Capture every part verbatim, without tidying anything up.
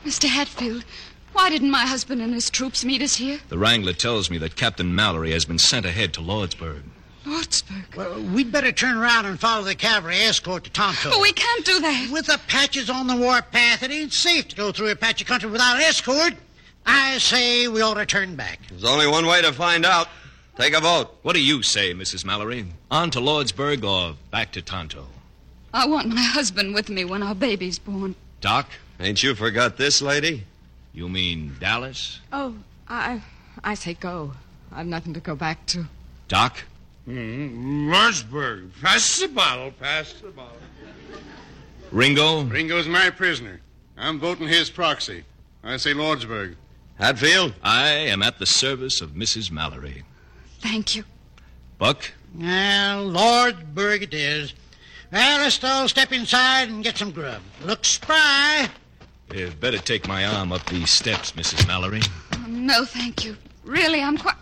Mister Hatfield, why didn't my husband and his troops meet us here? The Wrangler tells me that Captain Mallory has been sent ahead to Lordsburg. Lordsburg? Well, we'd better turn around and follow the cavalry escort to Tonto. But we can't do that. With the Apaches on the warpath, it ain't safe to go through Apache country without an escort. I say we ought to turn back. There's only one way to find out. Take a vote. What do you say, Missus Mallory? On to Lordsburg or back to Tonto? I want my husband with me when our baby's born. Doc? Ain't you forgot this, lady? You mean Dallas? Oh, I I say go. I've nothing to go back to. Doc? Mm, Lordsburg. Pass the bottle, pass the bottle. Ringo? Ringo's my prisoner. I'm voting his proxy. I say Lordsburg. Hatfield? I am at the service of Missus Mallory. Thank you. Buck? Well, Lordsburg it is. Well, let's all step inside and get some grub. Looks spry. You'd better take my arm up these steps, Missus Mallory. Oh, no, thank you. Really, I'm quite...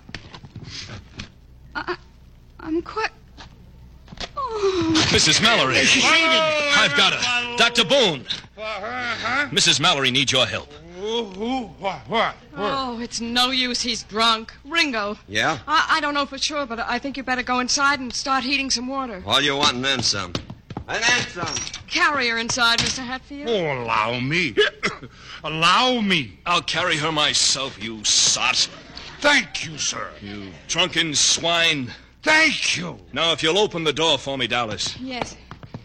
I, I'm quite... Oh. Missus Mallory! She's fainted. I've got her. Doctor Boone! Missus Mallory needs your help. Who? What? What? Oh, it's no use. He's drunk. Ringo. Yeah? I, I don't know for sure, but I think you better go inside and start heating some water. All you want and then some. And then some. Carry her inside, Mister Hatfield. Oh, allow me. Allow me. I'll carry her myself, you sot. Thank you, sir. You drunken swine. Thank you. Now, if you'll open the door for me, Dallas. Yes.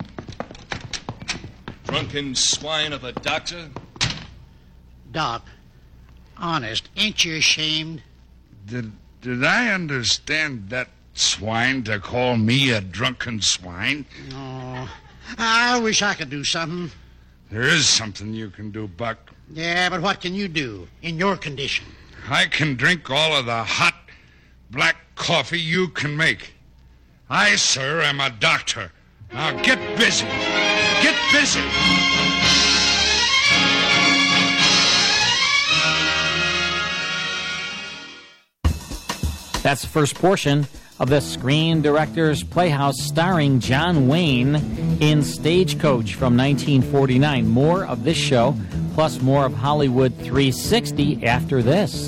Drunken swine of a doctor. Doc, honest, ain't you ashamed? Did, did I understand that swine to call me a drunken swine? Oh, I wish I could do something. There is something you can do, Buck. Yeah, but what can you do in your condition? I can drink all of the hot, black coffee you can make. I, sir, am a doctor. Now get busy. Get busy. That's the first portion of the Screen Directors Playhouse starring John Wayne in Stagecoach from nineteen forty-nine. More of this show, plus more of Hollywood three sixty after this.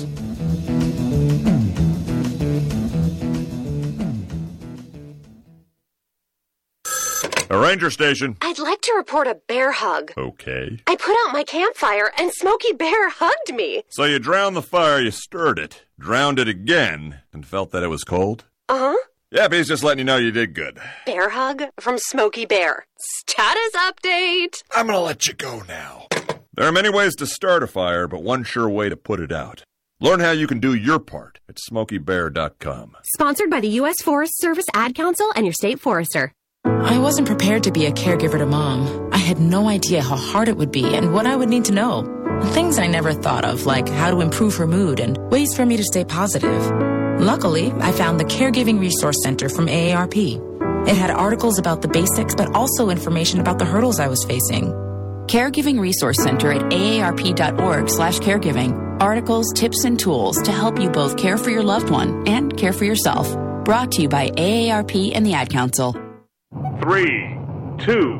A ranger station. I'd like to report a bear hug. Okay. I put out my campfire and Smokey Bear hugged me. So you drowned the fire, you stirred it, drowned it again, and felt that it was cold? Uh-huh. Yeah, he's just letting you know you did good. Bear hug from Smokey Bear. Status update. I'm gonna let you go now. There are many ways to start a fire, but one sure way to put it out. Learn how you can do your part at smokey bear dot com. Sponsored by the U S Forest Service Ad Council and your state forester. I wasn't prepared to be a caregiver to Mom. I had no idea how hard it would be and what I would need to know. Things I never thought of, like how to improve her mood and ways for me to stay positive. Luckily, I found the Caregiving Resource Center from A A R P. It had articles about the basics, but also information about the hurdles I was facing. Caregiving Resource Center at A A R P dot org slash caregiving. Articles, tips, and tools to help you both care for your loved one and care for yourself. Brought to you by A A R P and the Ad Council. Three, two,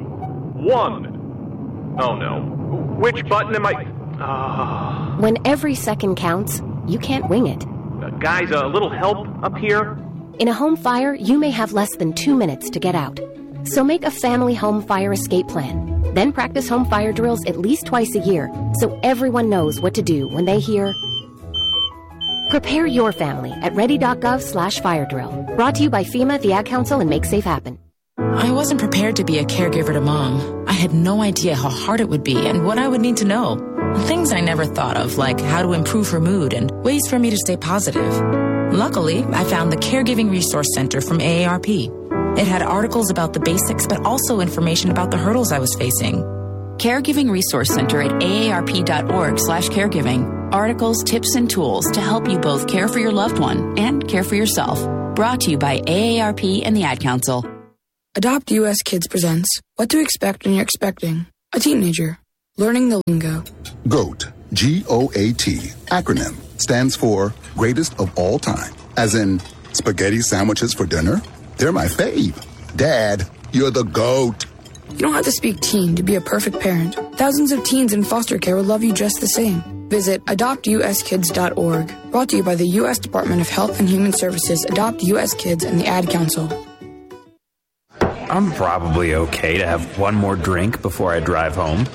one. Oh, no. Which button am I... Uh... When every second counts, you can't wing it. Uh, guys, a little help up here? In a home fire, you may have less than two minutes to get out. So make a family home fire escape plan. Then practice home fire drills at least twice a year so everyone knows what to do when they hear... Prepare your family at ready.gov slash fire drill. Brought to you by FEMA, the Ad Council, and Make Safe Happen. I wasn't prepared to be a caregiver to Mom. I had no idea how hard it would be and what I would need to know. Things I never thought of, like how to improve her mood and ways for me to stay positive. Luckily, I found the Caregiving Resource Center from A A R P. It had articles about the basics, but also information about the hurdles I was facing. Caregiving Resource Center at A A R P dot org slash caregiving. Articles, tips, and tools to help you both care for your loved one and care for yourself. Brought to you by A A R P and the Ad Council. Adopt U S Kids presents What to Expect When You're Expecting a Teenager. Learning the lingo. GOAT, G O A T, acronym, stands for Greatest of All Time. As in, spaghetti sandwiches for dinner? They're my fave. Dad, you're the GOAT. You don't have to speak teen to be a perfect parent. Thousands of teens in foster care would love you just the same. Visit adopt u s kids dot org. Brought to you by the U S Department of Health and Human Services, Adopt U S Kids, and the Ad Council. I'm probably okay to have one more drink before I drive home.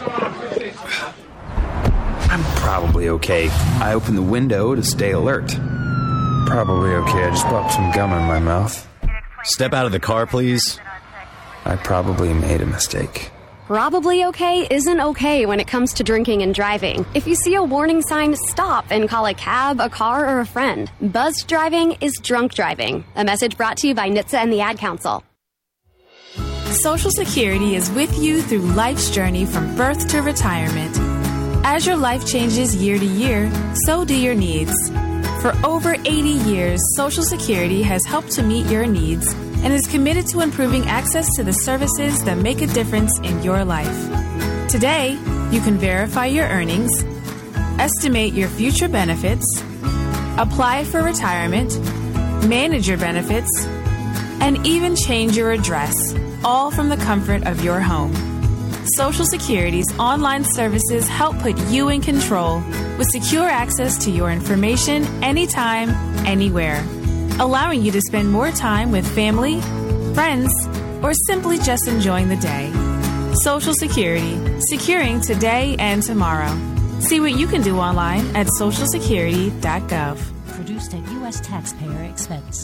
I'm probably okay. I open the window to stay alert. Probably okay. I just popped some gum in my mouth. Step out of the car, please. I probably made a mistake. Probably okay isn't okay when it comes to drinking and driving. If you see a warning sign, stop and call a cab, a car, or a friend. Buzzed driving is drunk driving. A message brought to you by N H T S A and the Ad Council. Social Security is with you through life's journey from birth to retirement. As your life changes year to year, so do your needs. For over eighty years, Social Security has helped to meet your needs and is committed to improving access to the services that make a difference in your life. Today, you can verify your earnings, estimate your future benefits, apply for retirement, manage your benefits, and even change your address, all from the comfort of your home. Social Security's online services help put you in control with secure access to your information anytime, anywhere, allowing you to spend more time with family, friends, or simply just enjoying the day. Social Security, securing today and tomorrow. See what you can do online at social security dot gov. Produced at U S taxpayer expense.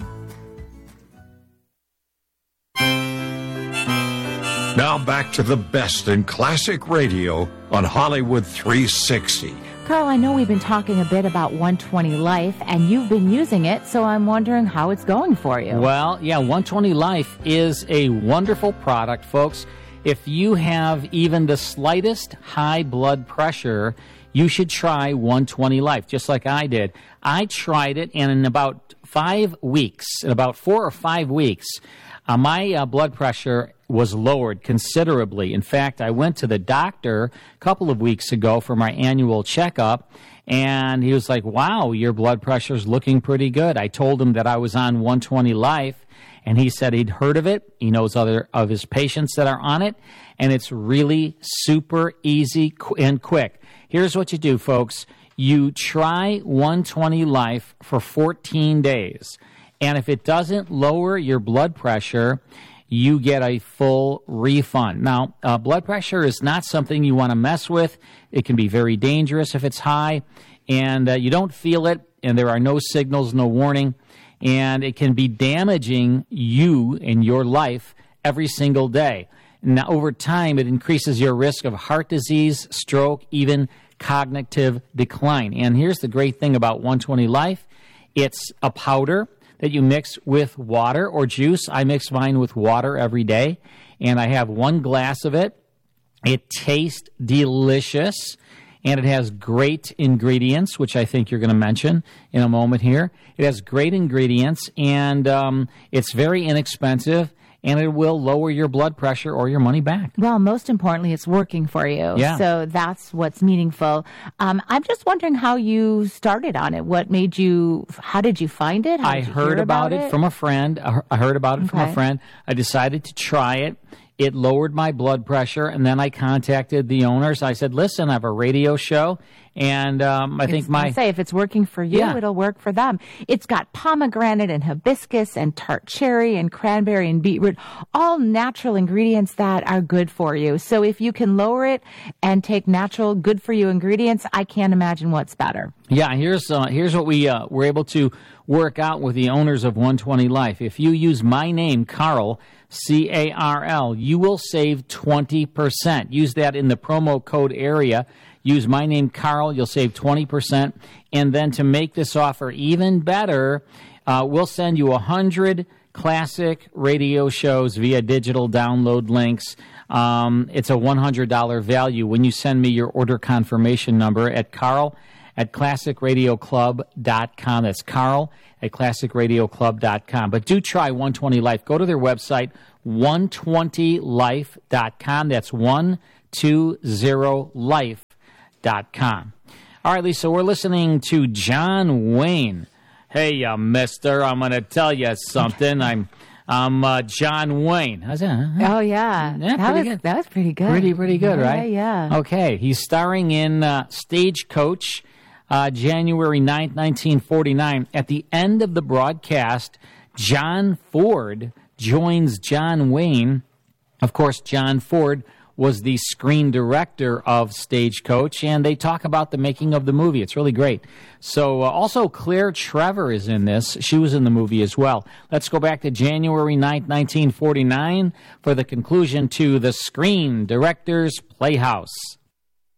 Now back to the best in classic radio on Hollywood three sixty. Carl, I know we've been talking a bit about one twenty Life, and you've been using it, so I'm wondering how it's going for you. Well, yeah, one twenty Life is a wonderful product, folks. If you have even the slightest high blood pressure, you should try one twenty Life, just like I did. I tried it, and in about five weeks, in about four or five weeks, uh, my uh, blood pressure was lowered considerably. In fact, I went to the doctor a couple of weeks ago for my annual checkup, and he was like, wow, your blood pressure's looking pretty good. I told him that I was on one twenty Life, and he said he'd heard of it. He knows other of his patients that are on it, and it's really super easy and quick. Here's what you do, folks. You try one twenty Life for fourteen days, and if it doesn't lower your blood pressure, you get a full refund. Now, uh, blood pressure is not something you want to mess with. It can be very dangerous if it's high, and uh, you don't feel it, and there are no signals, no warning, and it can be damaging you and your life every single day. Now, over time, it increases your risk of heart disease, stroke, even cognitive decline. And here's the great thing about one twenty Life. It's a powder that you mix with water or juice. I mix mine with water every day, and I have one glass of it. It tastes delicious, and it has great ingredients, which I think you're going to mention in a moment here. It has great ingredients, and um, it's very inexpensive, and it will lower your blood pressure or your money back. Well, most importantly, it's working for you. Yeah. So that's what's meaningful. Um, I'm just wondering how you started on it. What made you, how did you find it? How I did you heard hear about, about it it from a friend. I heard about it from Okay. a friend. I decided to try it. It lowered my blood pressure, and then I contacted the owners. I said, listen, I have a radio show, and um, I think It's- my... I say if it's working for you, Yeah. it'll work for them. It's got pomegranate and hibiscus and tart cherry and cranberry and beetroot, all natural ingredients that are good for you. So if you can lower it and take natural, good for you ingredients, I can't imagine what's better. Yeah, here's uh, here's what we uh, were able to work out with the owners of one twenty Life. If you use my name, Carl, C A R L, you will save twenty percent. Use that in the promo code area. Use my name, Carl, you'll save twenty percent. And then to make this offer even better, uh, we'll send you one hundred classic radio shows via digital download links. Um, it's a one hundred dollars value when you send me your order confirmation number at Carl at classic radio club dot com. That's Carl at classic radio club dot com. But do try one twenty Life. Go to their website, one twenty life dot com. That's one twenty life dot com. All right, Lisa, we're listening to John Wayne. Hey, uh, mister, I'm going to tell you something. I'm Um, uh, John Wayne. How's that? Huh? Oh, yeah. Yeah, that, pretty was, good. that was pretty good. Pretty, pretty good, yeah, right? Yeah, yeah. Okay, he's starring in uh, Stagecoach, uh, January ninth, nineteen forty-nine. At the end of the broadcast, John Ford joins John Wayne. Of course, John Ford was the screen director of Stagecoach, and they talk about the making of the movie. It's really great. So uh, also Claire Trevor is in this. She was in the movie as well. Let's go back to January ninth, nineteen forty-nine for the conclusion to the Screen Directors Playhouse.